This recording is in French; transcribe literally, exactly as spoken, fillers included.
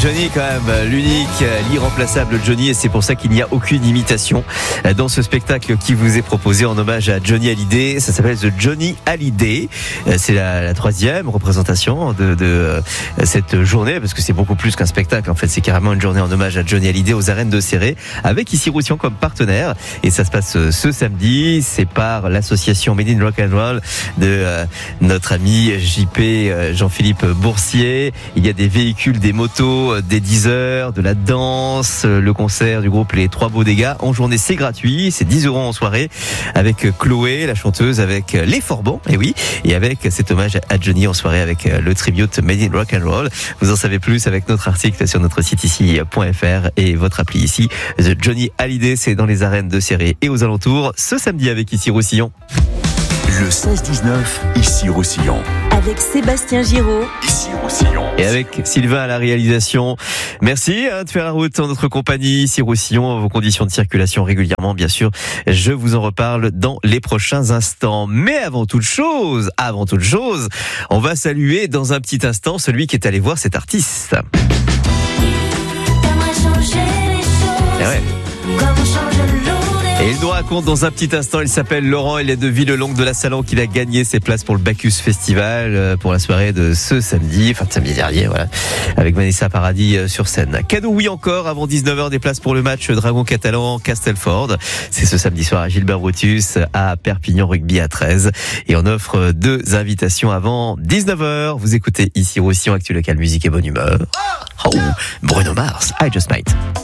Johnny quand même, l'unique, l'irremplaçable Johnny, et c'est pour ça qu'il n'y a aucune imitation dans ce spectacle qui vous est proposé en hommage à Johnny Hallyday. Ça s'appelle The Johnny Hallyday. C'est la, la troisième représentation de, de cette journée, parce que c'est beaucoup plus qu'un spectacle. En fait, c'est carrément une journée en hommage à Johnny Hallyday aux arènes de Céré, avec Issy Roussillon comme partenaire. Et ça se passe ce samedi. C'est par l'association Made in Rock and Roll de euh, notre ami J P euh, Jean-Philippe Boursier. Il y a des véhicules, des motos, des Deezer, de la danse, le concert du groupe Les Trois Beaux Dégâts. En journée, c'est gratuit, c'est dix euros en soirée, avec Chloé, la chanteuse, avec Les Forbans, et oui, et avec cet hommage à Johnny en soirée avec le tribute Made in Rock and Roll. Vous en savez plus avec notre article sur notre site ici point f r et votre appli ici. The Johnny Hallyday, c'est dans les arènes de Céré et aux alentours ce samedi avec Issy Roussillon. Le seize dix-neuf, Issy Roussillon. Avec Sébastien Giraud. Issy Roussillon. Et avec Sylvain à la réalisation. Merci hein, de faire la route en notre compagnie. Issy Roussillon, vos conditions de circulation régulièrement, bien sûr. Je vous en reparle dans les prochains instants. Mais avant toute chose, avant toute chose, on va saluer dans un petit instant celui qui est allé voir cet artiste. Et ouais. Et il nous raconte dans un petit instant, il s'appelle Laurent, il est de Villelongue de la Salan, qu'il a gagné ses places pour le Bacchus Festival, pour la soirée de ce samedi, enfin de samedi dernier, voilà, avec Vanessa Paradis sur scène. Cadeau oui encore, avant dix-neuf heures, des places pour le match Dragon Catalan Castelford. C'est ce samedi soir à Gilbert Brutus, à Perpignan Rugby à treize. Et on offre deux invitations avant dix-neuf heures. Vous écoutez Issy Roussillon, Actu Local, musique et bonne humeur. Oh, Bruno Mars, I Just Might.